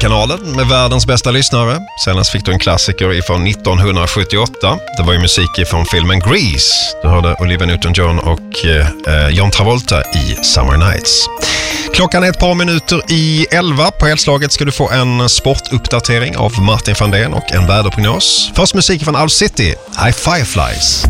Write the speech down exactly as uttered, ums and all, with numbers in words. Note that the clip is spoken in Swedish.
Musikkanalen med världens bästa lyssnare. Senast fick du en klassiker ifrån nittonhundrasjuttioåtta. Det var ju musik från filmen Grease. Du hörde Olivia Newton-John och eh, John Travolta i Summer Nights. Klockan är ett par minuter i elva. På Helslaget ska du få en sportuppdatering av Martin van Den och en väderprognos. Först musik från Owl City, I Fireflies.